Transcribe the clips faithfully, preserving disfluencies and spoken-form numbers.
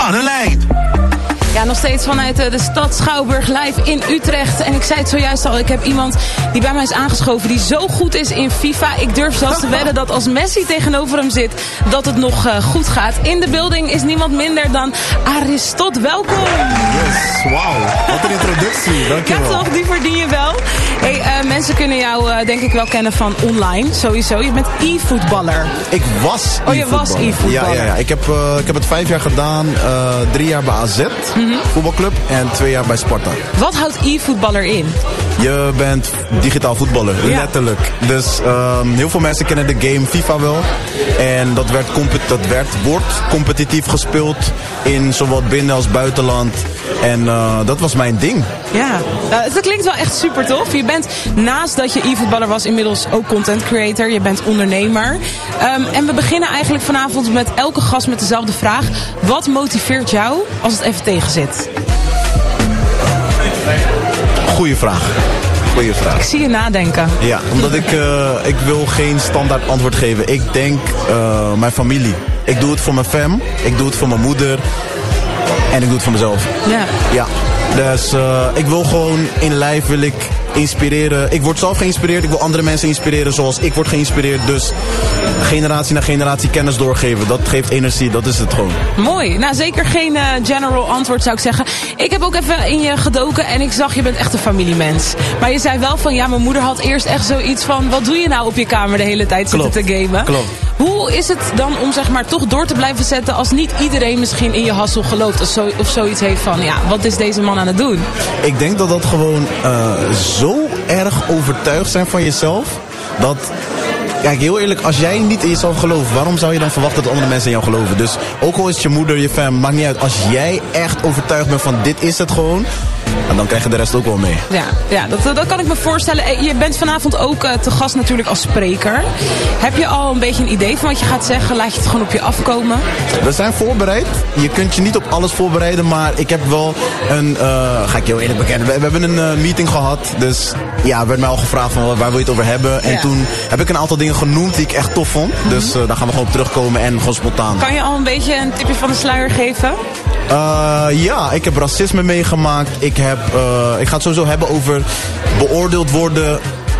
aan de lijn. Ja, nog steeds vanuit de stad Schouwburg live in Utrecht. En ik zei het zojuist al, ik heb iemand die bij mij is aangeschoven die zo goed is in FIFA. Ik durf zelfs te wedden dat als Messi tegenover hem zit, dat het nog uh, goed gaat. In de building is niemand minder dan Aristot. Welkom! Yes, wauw. Wat een introductie, dankjewel. Ja toch, die verdien je wel. Hey, uh, mensen kunnen jou uh, denk ik wel kennen van online, sowieso. Je bent e-voetballer. Ik was e-voetballer. Oh, je was e-voetballer. Ja, ja, ja. Ik, heb, uh, ik heb het vijf jaar gedaan. Uh, drie jaar bij A Z, mm-hmm. voetbalclub. En twee jaar bij Sparta. Wat houdt e-voetballer in? Je bent digitaal voetballer, ja. Letterlijk. Dus um, heel veel mensen kennen de game FIFA wel. En dat, werd compet- dat werd, wordt competitief gespeeld in zowel binnen als buitenland. En uh, dat was mijn ding. Ja, uh, dat klinkt wel echt super tof. Je bent, naast dat je e-voetballer was, inmiddels ook content creator. Je bent ondernemer. Um, en we beginnen eigenlijk vanavond met elke gast met dezelfde vraag. Wat motiveert jou als het even tegen zit? Goeie vraag. Goeie vraag. Ik zie je nadenken. Ja, omdat ik, uh, ik wil geen standaard antwoord geven. Ik denk uh, mijn familie. Ik doe het voor mijn fam. Ik doe het voor mijn moeder. En ik doe het voor mezelf. Ja. Ja. Dus uh, ik wil gewoon in live wil ik inspireren. Ik word zelf geïnspireerd. Ik wil andere mensen inspireren zoals ik word geïnspireerd. Dus generatie na generatie kennis doorgeven. Dat geeft energie. Dat is het gewoon. Mooi. Nou, zeker geen uh, general antwoord zou ik zeggen. Ik heb ook even in je gedoken en ik zag je bent echt een familiemens. Maar je zei wel van ja, mijn moeder had eerst echt zoiets van wat doe je nou op je kamer de hele tijd zitten Klopt. te gamen. Klopt. Hoe is het dan om zeg maar toch door te blijven zetten als niet iedereen misschien in je hassel gelooft of, zo, of zoiets heeft van ja, wat is deze man aan het doen? Ik denk dat dat gewoon uh, zo erg overtuigd zijn van jezelf. Dat, kijk heel eerlijk, als jij niet in jezelf gelooft, waarom zou je dan verwachten dat andere mensen in jou geloven? Dus ook al is het je moeder, je fam, maakt niet uit. Als jij echt overtuigd bent van dit is het gewoon, en dan krijg je de rest ook wel mee. Ja, ja dat, dat kan ik me voorstellen. Je bent vanavond ook uh, te gast natuurlijk als spreker. Heb je al een beetje een idee van wat je gaat zeggen? Laat je het gewoon op je afkomen? We zijn voorbereid. Je kunt je niet op alles voorbereiden, maar ik heb wel een, uh, ga ik je heel eerlijk bekennen, we, we hebben een uh, meeting gehad. Dus ja, werd mij al gevraagd van waar wil je het over hebben. En ja. Toen heb ik een aantal dingen genoemd die ik echt tof vond. Mm-hmm. Dus uh, daar gaan we gewoon op terugkomen en gewoon spontaan. Kan je al een beetje een tipje van de sluier geven? Uh, ja, ik heb racisme meegemaakt. Ik, heb, uh, ik ga het sowieso hebben over beoordeeld worden.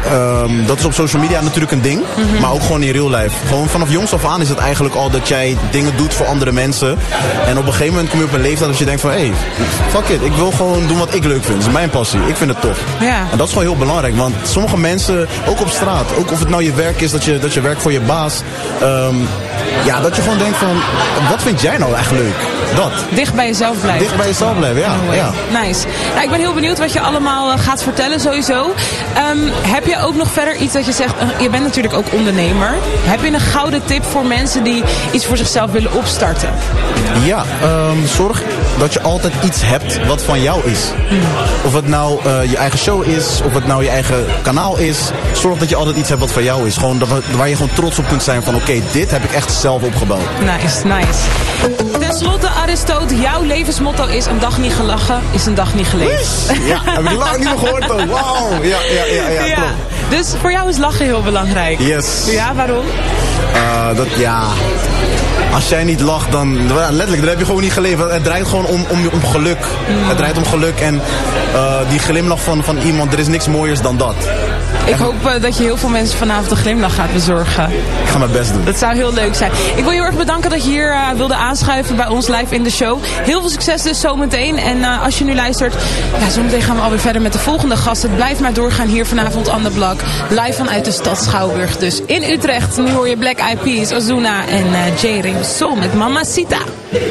Um, dat is op social media natuurlijk een ding. Mm-hmm. Maar ook gewoon in real life. Gewoon vanaf jongs af aan is het eigenlijk al dat jij dingen doet voor andere mensen. En op een gegeven moment kom je op een leeftijd dat je denkt van hé, hey, fuck it. Ik wil gewoon doen wat ik leuk vind. Dat is mijn passie. Ik vind het tof. Ja. En dat is gewoon heel belangrijk. Want sommige mensen, ook op straat, ook of het nou je werk is, dat je, dat je werkt voor je baas. Um, ja, dat je gewoon denkt van, wat vind jij nou echt leuk? Dat. Dicht bij jezelf blijven. Dicht bij jezelf blijven, ja. ja. Nice. Nou, ik ben heel benieuwd wat je allemaal uh, gaat vertellen sowieso. Um, heb je ook nog verder iets dat je zegt, uh, je bent natuurlijk ook ondernemer. Heb je een gouden tip voor mensen die iets voor zichzelf willen opstarten? Ja, um, zorg dat je altijd iets hebt wat van jou is. Hmm. Of het nou uh, je eigen show is, of het nou je eigen kanaal is. Zorg dat je altijd iets hebt wat van jou is. Gewoon dat, waar je gewoon trots op kunt zijn van oké, okay, dit heb ik echt zelf opgebouwd. Nice, nice. Ten slotte, Aristot, jouw levensmotto is een dag niet gelachen, is een dag niet geleefd. Ja, heb ik lang niet meer gehoord ook. Wauw. Ja, ja, ja, ja, ja. klopt. Dus voor jou is lachen heel belangrijk. Yes. Ja, waarom? Uh, dat, ja... Als jij niet lacht, dan letterlijk, dan heb je gewoon niet geleefd. Het draait gewoon om, om, om geluk. Mm. Het draait om geluk en uh, die glimlach van, van iemand, er is niks mooiers dan dat. Ik hoop uh, dat je heel veel mensen vanavond een glimlach gaat bezorgen. Ik ga mijn best doen. Dat zou heel leuk zijn. Ik wil je heel erg bedanken dat je hier uh, wilde aanschuiven bij ons live in de show. Heel veel succes dus zometeen. En uh, als je nu luistert, ja, zometeen gaan we alweer verder met de volgende gast. Het blijft maar doorgaan hier vanavond aan de Blok. Live vanuit de stad Schouwburg. Dus in Utrecht. Nu hoor je Black Eyed Peas, Ozuna en uh, J-Ring Soul met Mamacita.